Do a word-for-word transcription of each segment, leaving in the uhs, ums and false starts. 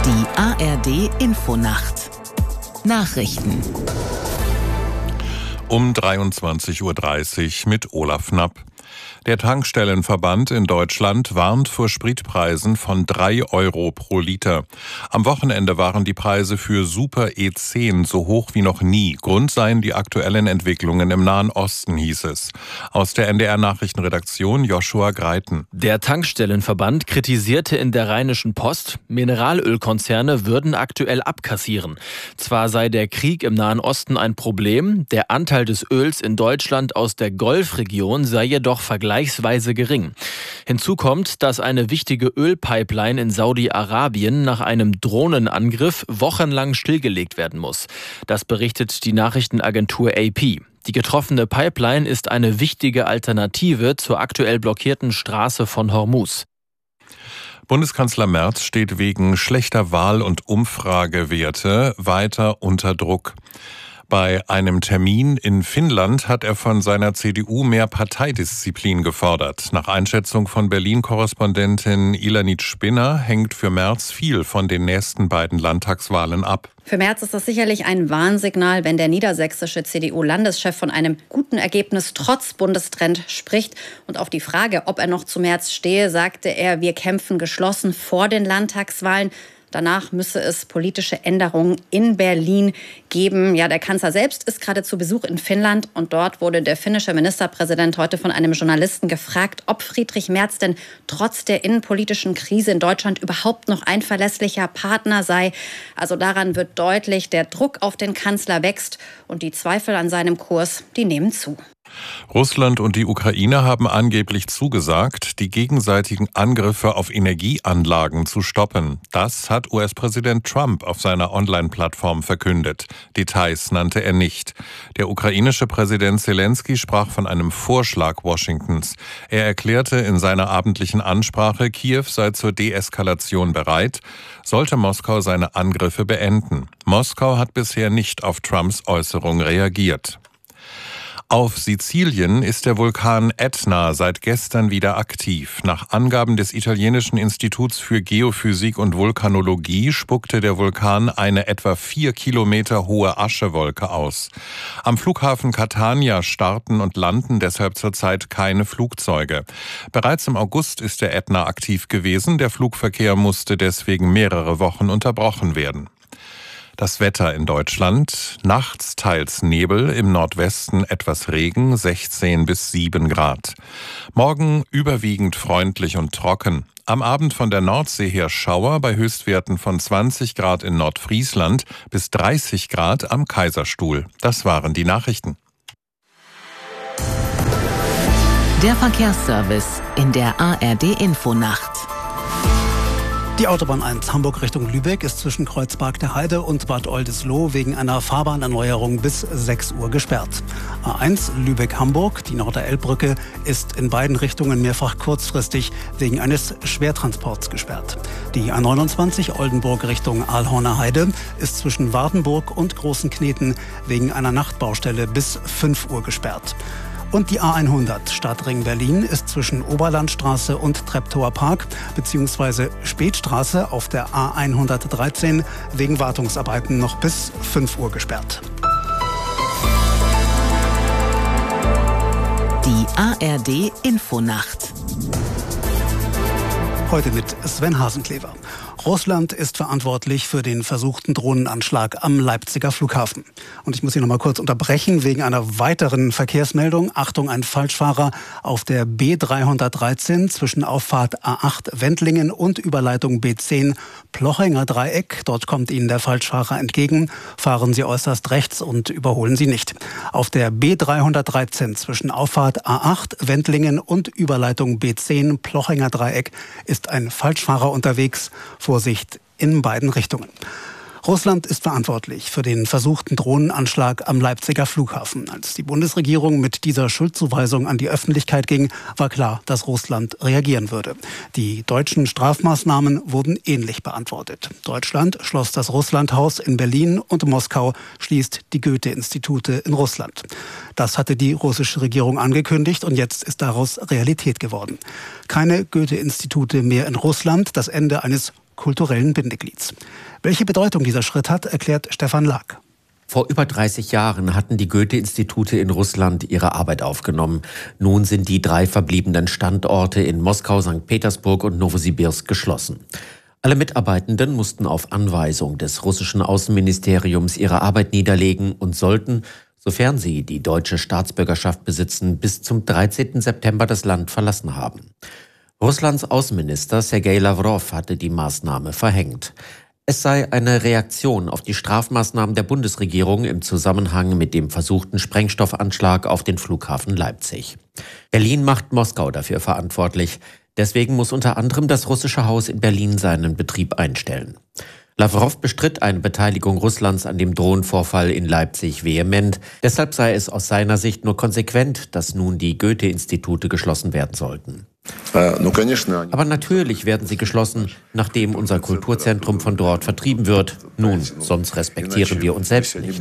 Die A R D-Infonacht. Nachrichten. Um dreiundzwanzig Uhr dreißig mit Olaf Knapp. Der Tankstellenverband in Deutschland warnt vor Spritpreisen von drei Euro pro Liter. Am Wochenende waren die Preise für Super E zehn so hoch wie noch nie. Grund seien die aktuellen Entwicklungen im Nahen Osten, hieß es. Aus der N D R-Nachrichtenredaktion Joshua Greiten. Der Tankstellenverband kritisierte in der Rheinischen Post, Mineralölkonzerne würden aktuell abkassieren. Zwar sei der Krieg im Nahen Osten ein Problem, der Anteil des Öls in Deutschland aus der Golfregion sei jedoch vergleichsweise gering. Hinzu kommt, dass eine wichtige Ölpipeline in Saudi-Arabien nach einem Drohnenangriff wochenlang stillgelegt werden muss. Das berichtet die Nachrichtenagentur A P. Die getroffene Pipeline ist eine wichtige Alternative zur aktuell blockierten Straße von Hormuz. Bundeskanzler Merz steht wegen schlechter Wahl- und Umfragewerte weiter unter Druck. Bei einem Termin in Finnland hat er von seiner C D U mehr Parteidisziplin gefordert. Nach Einschätzung von Berlin-Korrespondentin Ilanit Spinner hängt für Merz viel von den nächsten beiden Landtagswahlen ab. Für Merz ist das sicherlich ein Warnsignal, wenn der niedersächsische C D U-Landeschef von einem guten Ergebnis trotz Bundestrend spricht. Und auf die Frage, ob er noch zu Merz stehe, sagte er, wir kämpfen geschlossen vor den Landtagswahlen. Danach müsse es politische Änderungen in Berlin geben. Ja, der Kanzler selbst ist gerade zu Besuch in Finnland und dort wurde der finnische Ministerpräsident heute von einem Journalisten gefragt, ob Friedrich Merz denn trotz der innenpolitischen Krise in Deutschland überhaupt noch ein verlässlicher Partner sei. Also daran wird deutlich, der Druck auf den Kanzler wächst und die Zweifel an seinem Kurs, die nehmen zu. Russland und die Ukraine haben angeblich zugesagt, die gegenseitigen Angriffe auf Energieanlagen zu stoppen. Das hat U S-Präsident Trump auf seiner Online-Plattform verkündet. Details nannte er nicht. Der ukrainische Präsident Zelensky sprach von einem Vorschlag Washingtons. Er erklärte in seiner abendlichen Ansprache, Kiew sei zur Deeskalation bereit, sollte Moskau seine Angriffe beenden. Moskau hat bisher nicht auf Trumps Äußerung reagiert. Auf Sizilien ist der Vulkan Ätna seit gestern wieder aktiv. Nach Angaben des italienischen Instituts für Geophysik und Vulkanologie spuckte der Vulkan eine etwa vier Kilometer hohe Aschewolke aus. Am Flughafen Catania starten und landen deshalb zurzeit keine Flugzeuge. Bereits im August ist der Ätna aktiv gewesen. Der Flugverkehr musste deswegen mehrere Wochen unterbrochen werden. Das Wetter in Deutschland, nachts teils Nebel, im Nordwesten etwas Regen, sechzehn bis sieben Grad. Morgen überwiegend freundlich und trocken. Am Abend von der Nordsee her Schauer bei Höchstwerten von zwanzig Grad in Nordfriesland bis dreißig Grad am Kaiserstuhl. Das waren die Nachrichten. Der Verkehrsservice in der A R D-Infonacht. Die Autobahn eins Hamburg Richtung Lübeck ist zwischen Kreuzberg der Heide und Bad Oldesloe wegen einer Fahrbahnerneuerung bis sechs Uhr gesperrt. A eins Lübeck-Hamburg, die Norderelbbrücke, ist in beiden Richtungen mehrfach kurzfristig wegen eines Schwertransports gesperrt. Die A neunundzwanzig Oldenburg Richtung Aalhorner Heide ist zwischen Wardenburg und Großenkneten wegen einer Nachtbaustelle bis fünf Uhr gesperrt. Und die A hundert Stadtring Berlin ist zwischen Oberlandstraße und Treptower Park bzw. Spätstraße auf der A hundertdreizehn wegen Wartungsarbeiten noch bis fünf Uhr gesperrt. Die A R D-Infonacht. Heute mit Sven Hasenklever. Russland ist verantwortlich für den versuchten Drohnenanschlag am Leipziger Flughafen. Und ich muss hier noch mal kurz unterbrechen wegen einer weiteren Verkehrsmeldung. Achtung, ein Falschfahrer auf der B dreihundertdreizehn zwischen Auffahrt A acht Wendlingen und Überleitung B zehn Plochinger Dreieck. Dort kommt Ihnen der Falschfahrer entgegen. Fahren Sie äußerst rechts und überholen Sie nicht. Auf der B dreihundertdreizehn zwischen Auffahrt A acht Wendlingen und Überleitung B zehn Plochinger Dreieck ist ein Falschfahrer unterwegs. Vorsicht in beiden Richtungen. Russland ist verantwortlich für den versuchten Drohnenanschlag am Leipziger Flughafen. Als die Bundesregierung mit dieser Schuldzuweisung an die Öffentlichkeit ging, war klar, dass Russland reagieren würde. Die deutschen Strafmaßnahmen wurden ähnlich beantwortet. Deutschland schloss das Russlandhaus in Berlin und Moskau schließt die Goethe-Institute in Russland. Das hatte die russische Regierung angekündigt und jetzt ist daraus Realität geworden. Keine Goethe-Institute mehr in Russland, das Ende eines kulturellen Bindeglieds. Welche Bedeutung dieser Schritt hat, erklärt Stefan Lag. Vor über dreißig Jahren hatten die Goethe-Institute in Russland ihre Arbeit aufgenommen. Nun sind die drei verbliebenen Standorte in Moskau, Sankt Petersburg und Nowosibirsk geschlossen. Alle Mitarbeitenden mussten auf Anweisung des russischen Außenministeriums ihre Arbeit niederlegen und sollten, sofern sie die deutsche Staatsbürgerschaft besitzen, bis zum dreizehnten September das Land verlassen haben. Russlands Außenminister Sergei Lawrow hatte die Maßnahme verhängt. Es sei eine Reaktion auf die Strafmaßnahmen der Bundesregierung im Zusammenhang mit dem versuchten Sprengstoffanschlag auf den Flughafen Leipzig. Berlin macht Moskau dafür verantwortlich. Deswegen muss unter anderem das russische Haus in Berlin seinen Betrieb einstellen. Lawrow bestritt eine Beteiligung Russlands an dem Drohnenvorfall in Leipzig vehement. Deshalb sei es aus seiner Sicht nur konsequent, dass nun die Goethe-Institute geschlossen werden sollten. Aber natürlich werden sie geschlossen, nachdem unser Kulturzentrum von dort vertrieben wird. Nun, sonst respektieren wir uns selbst nicht.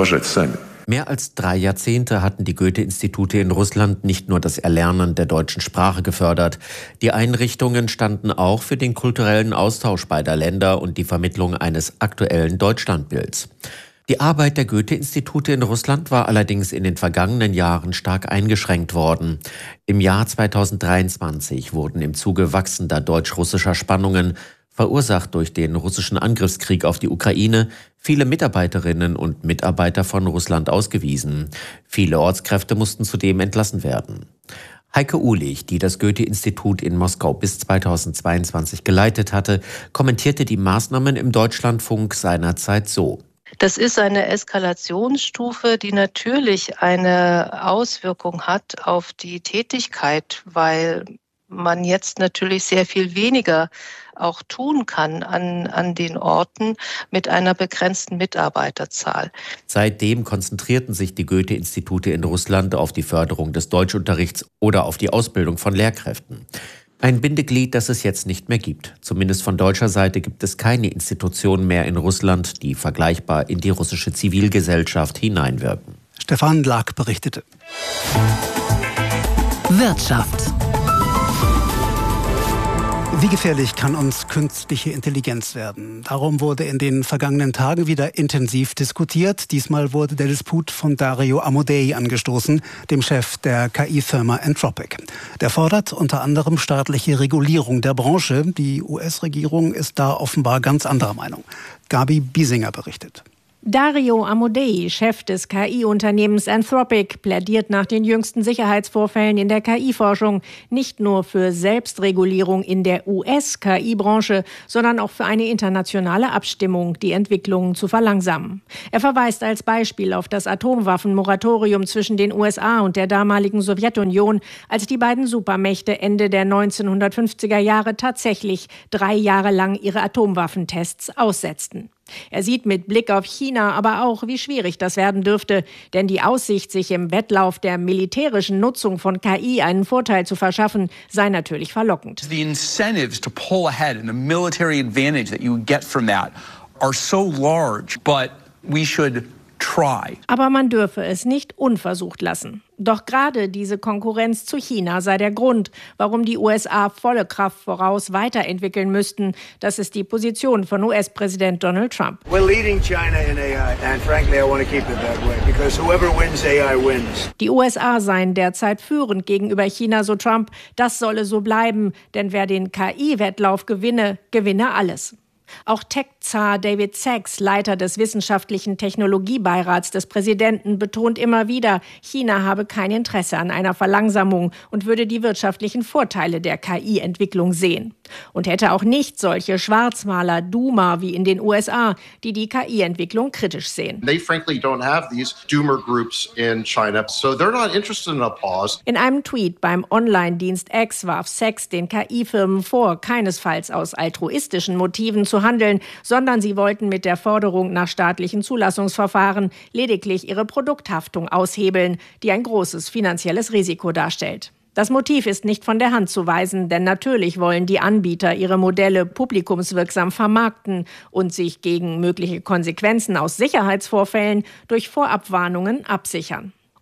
Mehr als drei Jahrzehnte hatten die Goethe-Institute in Russland nicht nur das Erlernen der deutschen Sprache gefördert. Die Einrichtungen standen auch für den kulturellen Austausch beider Länder und die Vermittlung eines aktuellen Deutschlandbilds. Die Arbeit der Goethe-Institute in Russland war allerdings in den vergangenen Jahren stark eingeschränkt worden. Im Jahr zweitausenddreiundzwanzig wurden im Zuge wachsender deutsch-russischer Spannungen, verursacht durch den russischen Angriffskrieg auf die Ukraine, viele Mitarbeiterinnen und Mitarbeiter von Russland ausgewiesen. Viele Ortskräfte mussten zudem entlassen werden. Heike Uhlich, die das Goethe-Institut in Moskau bis zweitausendzweiundzwanzig geleitet hatte, kommentierte die Maßnahmen im Deutschlandfunk seinerzeit so: Das ist eine Eskalationsstufe, die natürlich eine Auswirkung hat auf die Tätigkeit, weil man jetzt natürlich sehr viel weniger auch tun kann an, an den Orten mit einer begrenzten Mitarbeiterzahl. Seitdem konzentrierten sich die Goethe-Institute in Russland auf die Förderung des Deutschunterrichts oder auf die Ausbildung von Lehrkräften. Ein Bindeglied, das es jetzt nicht mehr gibt. Zumindest von deutscher Seite gibt es keine Institutionen mehr in Russland, die vergleichbar in die russische Zivilgesellschaft hineinwirken. Stefan Lag berichtete. Wirtschaft. Wie gefährlich kann uns künstliche Intelligenz werden? Darum wurde in den vergangenen Tagen wieder intensiv diskutiert. Diesmal wurde der Disput von Dario Amodei angestoßen, dem Chef der K I-Firma Anthropic. Der fordert unter anderem staatliche Regulierung der Branche. Die U S-Regierung ist da offenbar ganz anderer Meinung. Gabi Biesinger berichtet. Dario Amodei, Chef des K I-Unternehmens Anthropic, plädiert nach den jüngsten Sicherheitsvorfällen in der K I-Forschung nicht nur für Selbstregulierung in der U S-K I-Branche, sondern auch für eine internationale Abstimmung, die Entwicklungen zu verlangsamen. Er verweist als Beispiel auf das Atomwaffenmoratorium zwischen den U S A und der damaligen Sowjetunion, als die beiden Supermächte Ende der neunzehnhundertfünfziger Jahre tatsächlich drei Jahre lang ihre Atomwaffentests aussetzten. Er sieht mit Blick auf China aber auch, wie schwierig das werden dürfte, denn die Aussicht, sich im Wettlauf der militärischen Nutzung von K I einen Vorteil zu verschaffen, sei natürlich verlockend. The incentives to pull ahead and the military advantage that you would get from that are so large, but we should try. Aber man dürfe es nicht unversucht lassen. Doch gerade diese Konkurrenz zu China sei der Grund, warum die U S A volle Kraft voraus weiterentwickeln müssten. Das ist die Position von U S-Präsident Donald Trump. We're leading China in A I and frankly I want to keep it that way because whoever wins A I wins. Die U S A seien derzeit führend gegenüber China, so Trump. Das solle so bleiben, denn wer den K I-Wettlauf gewinne, gewinne alles. Auch Tech-Zar David Sachs, Leiter des wissenschaftlichen Technologiebeirats des Präsidenten, betont immer wieder, China habe kein Interesse an einer Verlangsamung und würde die wirtschaftlichen Vorteile der K I-Entwicklung sehen. Und hätte auch nicht solche Schwarzmaler, Doomer wie in den U S A, die die K I-Entwicklung kritisch sehen. They frankly don't have these doomer groups in China, so they're not interested in a pause. In einem Tweet beim Online-Dienst X warf Sachs den K I-Firmen vor, keinesfalls aus altruistischen Motiven zu handeln, sondern sie wollten mit der Forderung nach staatlichen Zulassungsverfahren lediglich ihre Produkthaftung aushebeln, die ein großes finanzielles Risiko darstellt. Das Motiv ist nicht von der Hand zu weisen, denn natürlich wollen die Anbieter ihre Modelle publikumswirksam vermarkten und sich gegen mögliche Konsequenzen aus Sicherheitsvorfällen durch Vorabwarnungen absichern.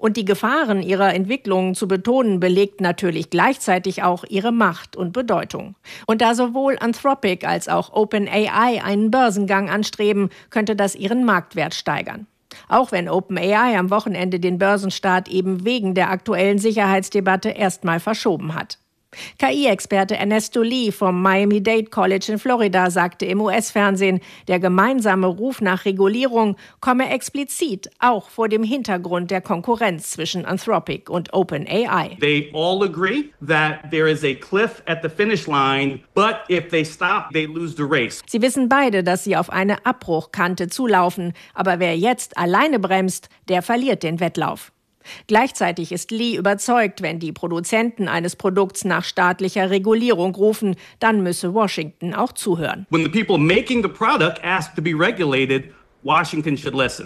Und die Gefahren ihrer Entwicklungen zu betonen, belegt natürlich gleichzeitig auch ihre Macht und Bedeutung. Und da sowohl Anthropic als auch OpenAI einen Börsengang anstreben, könnte das ihren Marktwert steigern. Auch wenn OpenAI am Wochenende den Börsenstart eben wegen der aktuellen Sicherheitsdebatte erstmal verschoben hat. K I-Experte Ernesto Lee vom Miami-Dade College in Florida sagte im U S-Fernsehen, der gemeinsame Ruf nach Regulierung komme explizit auch vor dem Hintergrund der Konkurrenz zwischen Anthropic und OpenAI. They all agree that there is a cliff at the finish line, but if they stop, they lose the race. Sie wissen beide, dass sie auf eine Abbruchkante zulaufen, aber wer jetzt alleine bremst, der verliert den Wettlauf. Gleichzeitig ist Lee überzeugt, wenn die Produzenten eines Produkts nach staatlicher Regulierung rufen, dann müsse Washington auch zuhören. When the people making the product ask to be regulated, Washington should listen.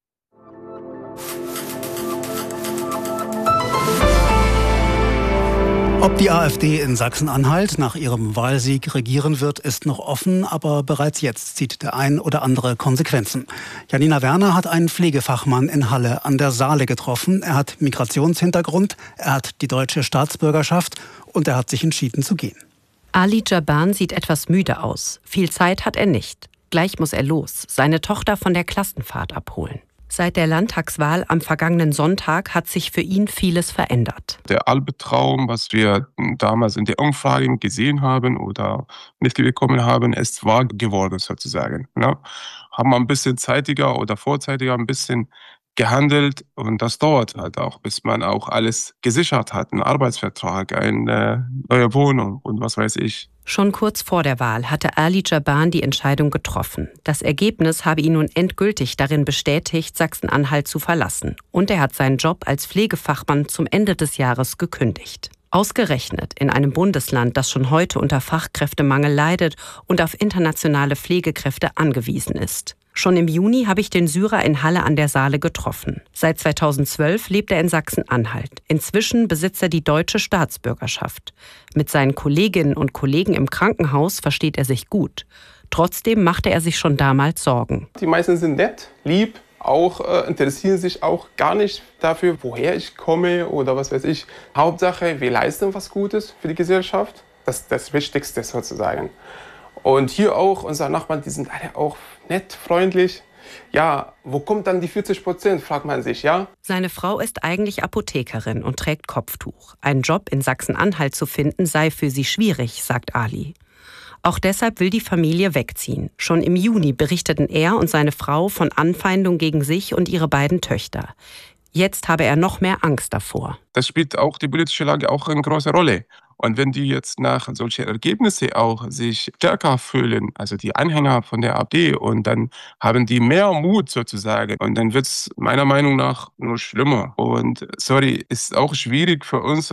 Ob die AfD in Sachsen-Anhalt nach ihrem Wahlsieg regieren wird, ist noch offen, aber bereits jetzt zieht der ein oder andere Konsequenzen. Janina Werner hat einen Pflegefachmann in Halle an der Saale getroffen. Er hat Migrationshintergrund, er hat die deutsche Staatsbürgerschaft und er hat sich entschieden zu gehen. Ali Jaban sieht etwas müde aus. Viel Zeit hat er nicht. Gleich muss er los, seine Tochter von der Klassenfahrt abholen. Seit der Landtagswahl am vergangenen Sonntag hat sich für ihn vieles verändert. Der Albtraum, was wir damals in der Umfrage gesehen haben oder mitbekommen haben, ist wahr geworden sozusagen. Ja, haben wir ein bisschen zeitiger oder vorzeitiger ein bisschen gehandelt und das dauert halt auch, bis man auch alles gesichert hat, einen Arbeitsvertrag, eine neue Wohnung und was weiß ich. Schon kurz vor der Wahl hatte Ali Jaban die Entscheidung getroffen. Das Ergebnis habe ihn nun endgültig darin bestätigt, Sachsen-Anhalt zu verlassen. Und er hat seinen Job als Pflegefachmann zum Ende des Jahres gekündigt. Ausgerechnet in einem Bundesland, das schon heute unter Fachkräftemangel leidet und auf internationale Pflegekräfte angewiesen ist. Schon im Juni habe ich den Syrer in Halle an der Saale getroffen. Seit zweitausendzwölf lebt er in Sachsen-Anhalt. Inzwischen besitzt er die deutsche Staatsbürgerschaft. Mit seinen Kolleginnen und Kollegen im Krankenhaus versteht er sich gut. Trotzdem machte er sich schon damals Sorgen. Die meisten sind nett, lieb, auch äh, interessieren sich auch gar nicht dafür, woher ich komme oder was weiß ich. Hauptsache, wir leisten was Gutes für die Gesellschaft. Das ist das Wichtigste sozusagen. Und hier auch, unsere Nachbarn, die sind alle auch nett, freundlich. Ja, wo kommt dann die vierzig Prozent, fragt man sich, ja? Seine Frau ist eigentlich Apothekerin und trägt Kopftuch. Einen Job in Sachsen-Anhalt zu finden, sei für sie schwierig, sagt Ali. Auch deshalb will die Familie wegziehen. Schon im Juni berichteten er und seine Frau von Anfeindung gegen sich und ihre beiden Töchter. Jetzt habe er noch mehr Angst davor. Das spielt auch die politische Lage auch eine große Rolle. Und wenn die jetzt nach solchen Ergebnissen auch sich stärker fühlen, also die Anhänger von der AfD, und dann haben die mehr Mut sozusagen. Und dann wird es meiner Meinung nach nur schlimmer. Und sorry, ist auch schwierig für uns